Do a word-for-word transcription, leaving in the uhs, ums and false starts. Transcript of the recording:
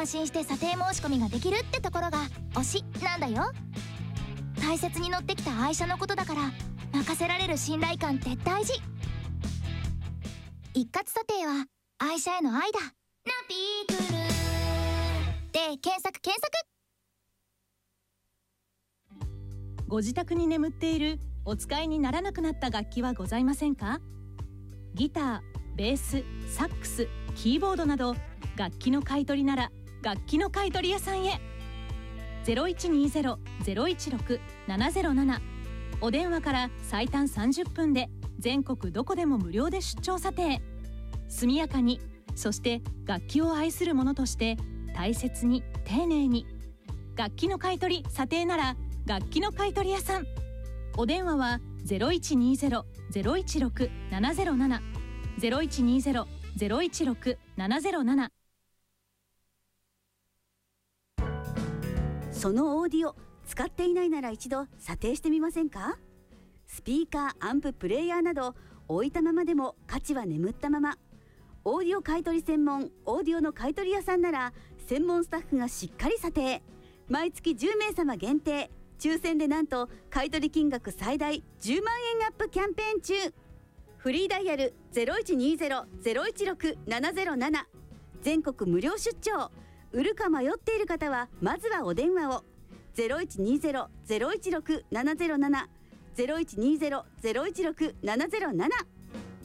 安心して査定申し込みができるってところが推しなんだよ。大切に乗ってきた愛車のことだから任せられる信頼感って大事。一括査定は愛車への愛だ。ナピークルで検索検索。 ご自宅に眠っているお使いにならなくなった楽器はございませんか？ギター、ベース、サックス、キーボードなど楽器の買い取りなら楽器の買い取り屋さんへ。 ゼロいちにゼロ ゼロいちろく ななゼロなな お電話から最短さんじゅっぷんで全国どこでも無料で出張査定。速やかに、そして楽器を愛する者として大切に丁寧に。楽器の買い取り査定なら楽器の買い取り屋さん。お電話は ゼロいちにゼロ ゼロいちろく ななゼロなな ゼロいちにゼロ ゼロいちろく ななゼロなな。 そのオーディオ使っていないなら一度査定してみませんか？スピーカー、アンプ、プレイヤーなど置いたままでも価値は眠ったまま。オーディオ買取専門オーディオの買取屋さんなら専門スタッフがしっかり査定。毎月じゅうめいさま限定、抽選でなんと買取金額最大じゅうまんえんアップキャンペーン中。フリーダイヤル ゼロいちにゼロ ゼロいちろく ななゼロなな。 全国無料出張。売るか迷っている方はまずはお電話を。 ゼロいちにゼロ ゼロいちろく ななゼロなな ゼロいちにゼロ ゼロいちろく ななゼロなな。